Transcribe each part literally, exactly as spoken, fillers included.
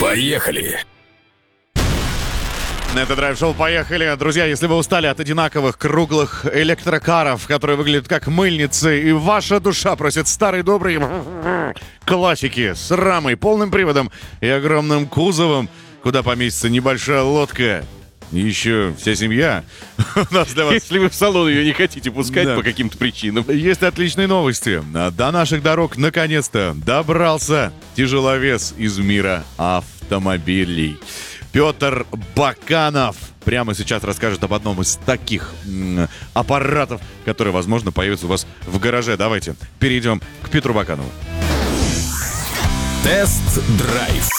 Поехали! Это драйв-шоу «Поехали». Друзья, если вы устали от одинаковых круглых электрокаров, которые выглядят как мыльницы, и ваша душа просит старый добрый классики с рамой, полным приводом и огромным кузовом, куда поместится небольшая лодка, и еще вся семья, у нас для вас... Если вы в салон ее не хотите пускать Да. по каким-то причинам. Есть отличные новости. До наших дорог наконец-то добрался тяжеловес из мира автомобилей. Петр Баканов прямо сейчас расскажет об одном из таких м, аппаратов, который, возможно, появится у вас в гараже. Давайте перейдем к Петру Баканову. Тест-драйв.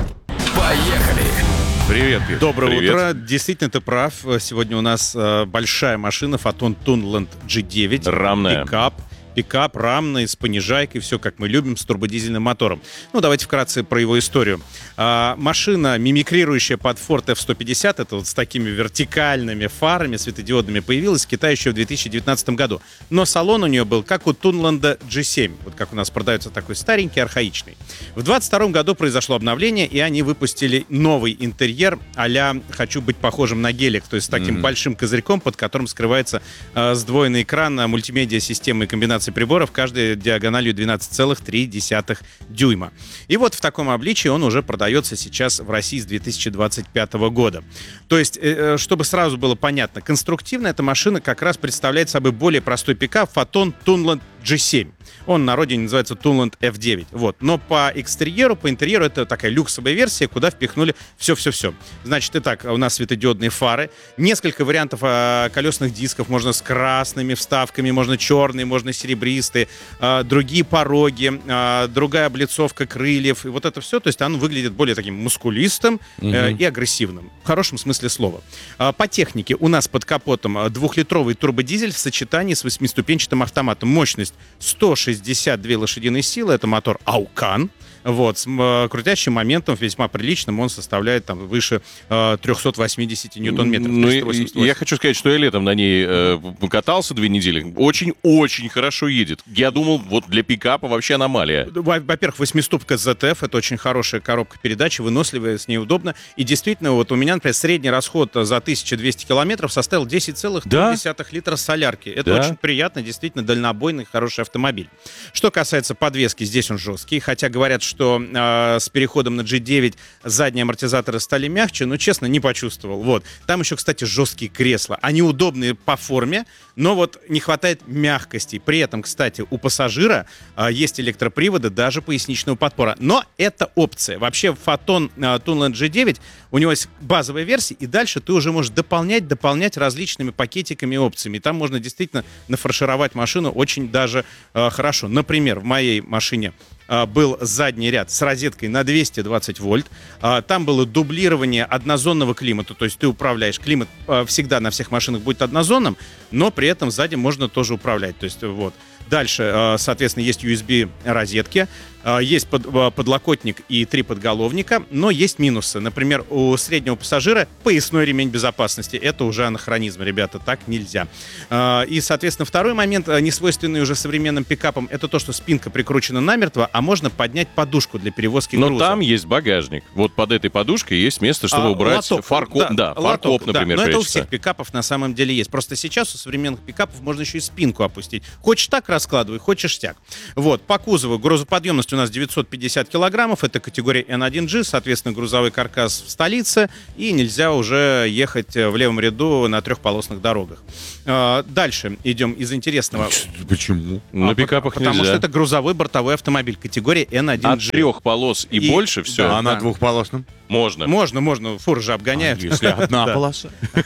Поехали! Привет, Петр. Доброе Привет. утро. Действительно, ты прав. Сегодня у нас э, большая машина Photon Tunland джи девять. Рамная. Пикап. Пикап рамный, с понижайкой, все как мы любим, с турбодизельным мотором. Ну, давайте вкратце про его историю. А, машина, мимикрирующая под Ford эф сто пятьдесят, это вот с такими вертикальными фарами светодиодными, появилась в Китае еще в две тысячи девятнадцатом году. Но салон у нее был как у Tunland джи семь, вот как у нас продается такой старенький, архаичный. В двадцать втором году произошло обновление, и они выпустили новый интерьер а-ля «хочу быть похожим на гелик», то есть с таким mm-hmm. большим козырьком, под которым скрывается э, сдвоенный экран, мультимедиа-системы и комбинации приборов, каждой диагональю двенадцать целых три десятых дюйма. И вот в таком обличии он уже продается сейчас в России с две тысячи двадцать пятого года. То есть, э, чтобы сразу было понятно, конструктивно эта машина как раз представляет собой более простой пикап Photon Tunland джи семь. Он на родине называется Tunland эф девять. Вот. Но по экстерьеру, по интерьеру это такая люксовая версия, куда впихнули все-все-все. Значит, итак, у нас светодиодные фары, несколько вариантов а, колесных дисков, можно с красными вставками, можно черные, можно серебристые, а, другие пороги, а, другая облицовка крыльев, и вот это все, то есть оно выглядит более таким мускулистым Угу. э, и агрессивным, в хорошем смысле слова. А, по технике у нас под капотом двухлитровый турбодизель в сочетании с восьмиступенчатым автоматом. Мощность сто шестьдесят две лошадиные силы, это мотор Аукан. Вот, с э, крутящим моментом весьма приличным, он составляет там выше э, триста восемьдесят ньютон-метров. Ну, и- и я хочу сказать, что я летом на ней э, катался две недели. Очень-очень хорошо едет. Я думал, вот для пикапа вообще аномалия. Во- Во-первых, восьмиступка зет эф, это очень хорошая коробка передач, выносливая, с ней удобно. И действительно, вот у меня, например, средний расход за тысячу двести километров составил десять целых три десятых литра солярки. Это Да. очень приятно, действительно дальнобойный, хороший автомобиль. Что касается подвески, здесь он жесткий, хотя говорят, что э, с переходом на джи девять задние амортизаторы стали мягче, но, честно, не почувствовал. Вот. Там еще, кстати, жесткие кресла. Они удобные по форме, но вот не хватает мягкости. При этом, кстати, у пассажира э, есть электроприводы, даже поясничного подпора. Но это опция. Вообще, Photon э, Tunland джи девять, у него есть базовая версия, и дальше ты уже можешь дополнять, дополнять различными пакетиками и опциями. И там можно действительно нафаршировать машину очень даже э, хорошо. Например, в моей машине а, был задний ряд с розеткой на двести двадцать вольт. А, Там было дублирование однозонного климата, то есть ты управляешь. Климат а, всегда на всех машинах будет однозонным, но при этом сзади можно тоже управлять. То есть вот. Дальше, а, соответственно, есть ю эс би-розетки, а, есть под- а, подлокотник и три подголовника, но есть минусы. Например, у среднего пассажира поясной ремень безопасности. Это уже анахронизм, ребята, так нельзя. А, И, соответственно, второй момент, а, несвойственный уже современным пикапам, это то, что спинка прикручена намертво, а можно поднять подушку для перевозки Но груза. там есть багажник. Вот под этой подушкой есть место, чтобы А, убрать лоток, фаркоп. Да, лоток, фаркоп, да. например, Но это у прячется. всех пикапов на самом деле есть. Просто сейчас у современных пикапов можно еще и спинку опустить. Хочешь так раскладывай, хочешь так. Вот, по кузову грузоподъемность у нас девятьсот пятьдесят килограммов, это категория эн один джи, соответственно, грузовой каркас в столице, и нельзя уже ехать в левом ряду на трехполосных дорогах. А, Дальше идем из интересного. Почему? На А, пикапах Потому нельзя. что это грузовой бортовой автомобиль категории эн один От джи. трех полос и, И- больше все А на да. двухполосном? можно. Можно, можно, фуры же обгоняют. Если одна Да. полоса.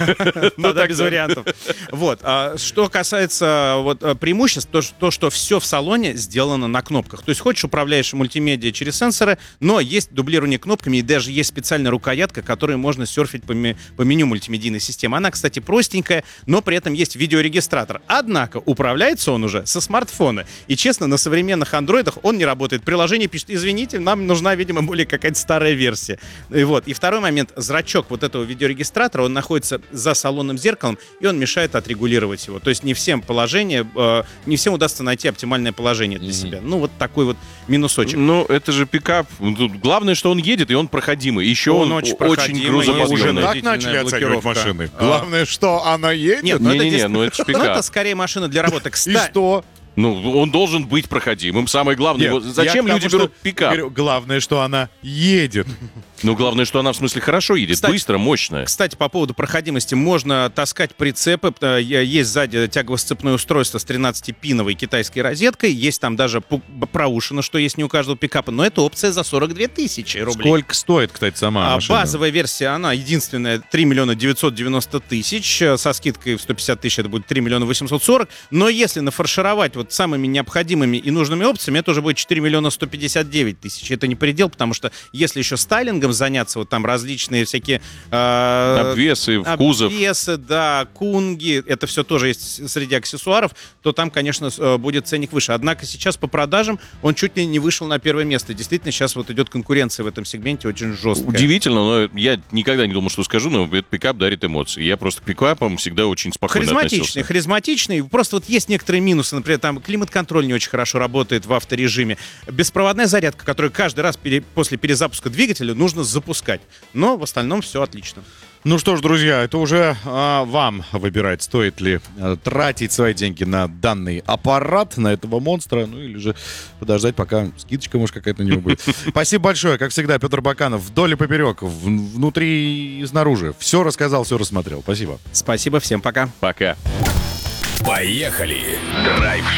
Ну, да, без вариантов. Вот. а Что касается вот а, преимуществ, то, что- то, что все в салоне сделано на кнопках. То есть хочешь, управляешь мультимедиа через сенсоры, но есть дублирование кнопками, и даже есть специальная рукоятка, которой можно серфить по, ме- по меню мультимедийной системы. Она, кстати, простенькая, но при этом есть видеорегистратор. Однако управляется он уже со смартфона. И, честно, на современных андроидах он не работает. Приложение пишет: извините, нам нужна, видимо, более какая-то старая версия. И вот. И второй момент. Зрачок вот этого видеорегистратора, он находится за салонным зеркалом, и он мешает отрегулировать его. То есть не всем положение, э, не всем удастся найти оптимальное положение для mm-hmm. себя. Ну, вот такой вот минусочек. Ну, это же пикап. Тут главное, что он едет, и он проходимый. Еще он, он очень, очень грузоподъемный. Уже так начали оценивать машины. Главное, что она едет. Нет, ну, не-не-не, это, ну это же пикап. Ну, это скорее машина для работы. Кстати, и что? Ну, он должен быть проходимым. Самое главное, Нет, вот зачем люди тому, берут что, пикап? Говорю, главное, что она едет. Ну, главное, что она, в смысле, хорошо едет, Кстати, быстро, мощная. Кстати, по поводу проходимости, можно таскать прицепы. Есть сзади тягово-сцепное устройство с тринадцатипиновой китайской розеткой. Есть там даже проушина, что есть не у каждого пикапа. Но это опция за сорок две тысячи рублей. Сколько стоит, кстати, сама а машина? Базовая версия, она единственная, три миллиона девятьсот девяносто тысяч. Со скидкой в сто пятьдесят тысяч это будет три миллиона восемьсот сорок. Но если нафаршировать вот самыми необходимыми и нужными опциями, это уже будет четыре миллиона сто пятьдесят девять тысяч. Это не предел, потому что если еще стайлингом заняться, вот там различные всякие... Э, обвесы в кузов. Обвесы, да, кунги, это все тоже есть среди аксессуаров, то там, конечно, будет ценник выше. Однако сейчас по продажам он чуть ли не вышел на первое место. Действительно, сейчас вот идет конкуренция в этом сегменте очень жесткая. Удивительно, но я никогда не думал, что скажу, но этот пикап дарит эмоции. Я просто к пикапам всегда очень спокойно харизматичный, относился. Харизматичный. Просто вот есть некоторые минусы. Например, там климат-контроль не очень хорошо работает в авторежиме. Беспроводная зарядка, которую каждый раз пере, после перезапуска двигателя нужно запускать. Но в остальном все отлично. Ну что ж, друзья, это уже а, вам выбирать, стоит ли а, тратить свои деньги на данный аппарат, на этого монстра, ну или же подождать, пока скидочка, может, какая-то на него будет. Спасибо большое, как всегда, Петр Баканов, вдоль и поперек, в, внутри и снаружи. Все рассказал, все рассмотрел. Спасибо. Спасибо, всем пока. Пока. Поехали! Драйв